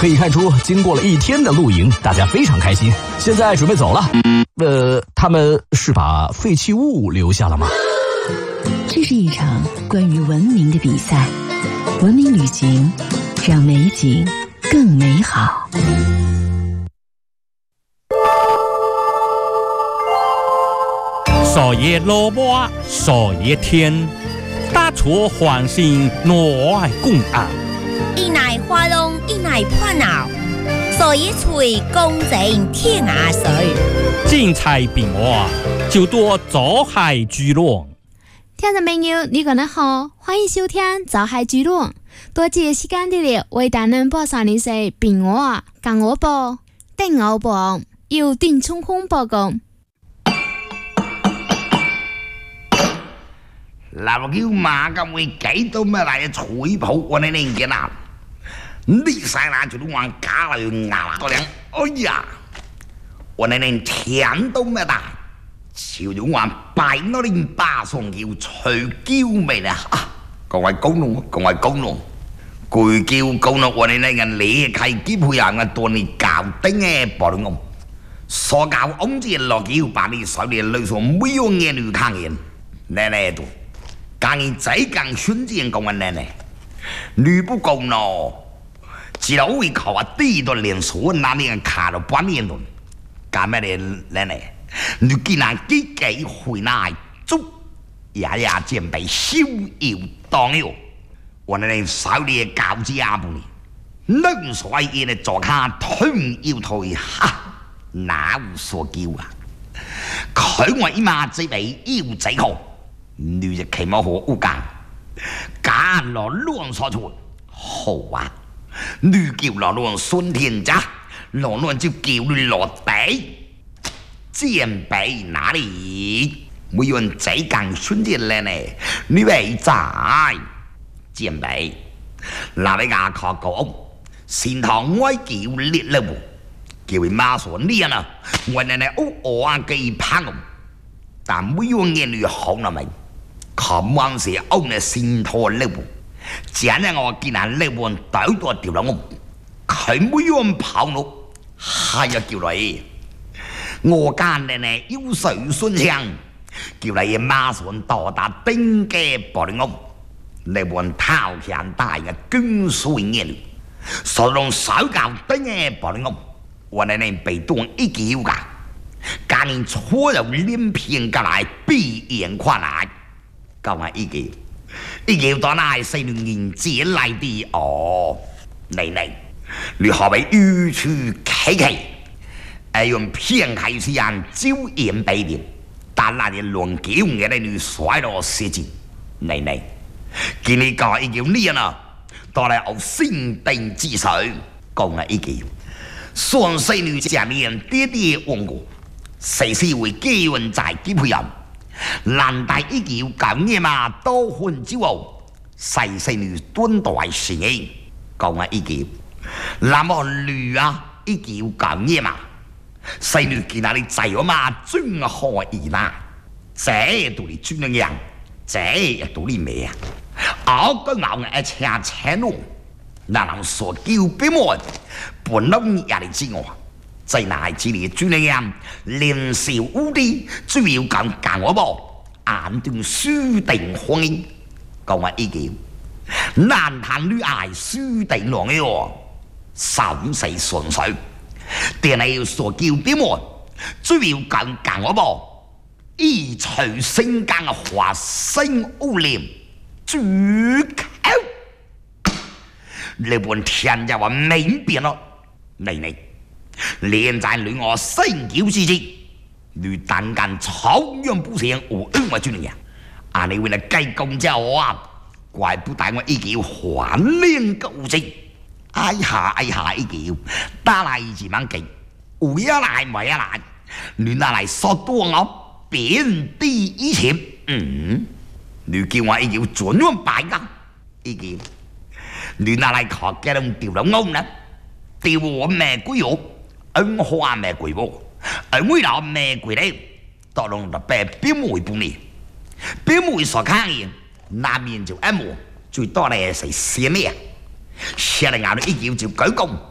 可以看出，经过了一天的露营，大家非常开心。现在准备走了。他们是把废弃物留下了吗？ 这是一场关于文明的比赛，文明旅行让美景更美好。 昨夜落寞昨夜天，打出唤醒我爱公案。 一乃花龙一乃破脑，所以吹公正天涯水。 精彩变化就多走海聚落。 听众朋友，你们好，欢迎收听《走海聚落》。多谢时间的了，为大家播送的是平话、港澳播、丁澳播，由丁冲空播讲。 老叫馬咁會幾多咩大嘅吹泡我哋呢件啊？呢晒那就都往假嚟牙個兩，哎呀！我哋呢聽到咩大？朝咗話拜我哋巴上叫吹叫咩啦？啊！各位公農，各位公農，佢叫公農我哋呢人你係基本上嘅多你搞定嘅保護我，所搞ông只落叫把你手裏類似每樣嘢嚟看見，奶奶都。càng ngày仔càng xuân diện công an này nữ不công nó chỉ đâu vìเขาว่าตีตัวเรียนสูงนั่นนี่ขาดปั้นเรียนตัวการไม่ได้เลยเนี่ยnữกินอะไรกี่หุ่นนายจุ๊呀เจียมไปชิวอยู่ตองอยู่วันนั้นสาวเดีย搞之阿布呢นึกสวยเองเนี่ยจ่อข้าทุ่งอยู่ถอยฮะ哪有所叫啊佢話嘛只俾要仔好女就期望好烏間，假落亂所出，好啊！女叫落亂孫天家，落亂就叫你落地，劍北哪裡？每人仔更孫天咧呢？你為在劍北，嗱你牙殼講，先堂我叫烈了不？叫佢媽所練啊！我奶奶我嘅拍我，但每樣嘢你好啦咪？琴晚時歐呢先拖呢部，正呢我見人呢部倒多掉落我，佢每樣跑路，係啊叫你，我間呢要水順暢，叫你馬上到達頂嘅玻璃屋，呢部頭前大嘅捐水嘢，所用手教頂嘅玻璃屋，我呢被當一叫㗎，間年初又連片過來必然跨來。講話一叫當係四年年節嚟啲哦，嚟，你何為予處企企？用偏開時間招言俾你，但係你亂叫嘅你甩落時間，嚟，見你講一叫呢啊，當係有先定之水，講係一叫，雙四女下面爹爹旺過，誰是會基運在基配人？難大一叫咁嘢嘛，多換之後，細細女端大時嘅，講下一叫，那麼女啊一叫咁嘢嘛，細女見下你仔啊嘛，真可以啦，這到你專人，這也到你咩啊？我個牛嘅車路，那能所叫俾我，本諗也嚟知我。在哪之列專人年少無啲，主要講我噃，眼斷書定歡迎，講話一叫，難談戀愛書定浪嘅喎，審死順水，但係要所叫俾我，主要講我噃，一隨性間嘅華聲污念，主口，你本天就話明變咯，嚟。連在女我生叫之節，女單間草樣不成，我恩我專人，啊你為了計公之後啊，怪不得我一叫還臉高職，哎下一叫，打來一萬幾，有一來沒一來，你拿來說多我遍地一切，你叫我一叫準用敗噶，一叫，你拿來學嘅都掉到屋啦，掉我咩鬼肉？恩花玫瑰喎，為了玫瑰咧，當然就被表妹半年，表妹所看嘅，那面就一模，最多咧係寫咩啊？寫嚟咬到一叫就舉公，